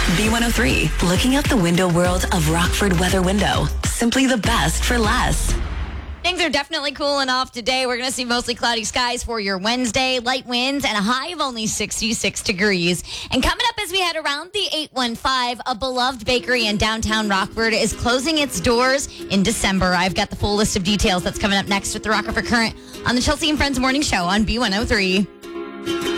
B103, looking out the window world of Rockford Weather Window. Simply the best for less. Things are definitely cooling off today. We're going to see mostly cloudy skies for your Wednesday, light winds, and a high of only 66 degrees. And coming up as we head around the 815, a beloved bakery in downtown Rockford is closing its doors in December. I've got the full list of details that's coming up next with the Rockford Current on the Chelsea and Friends Morning Show on B103.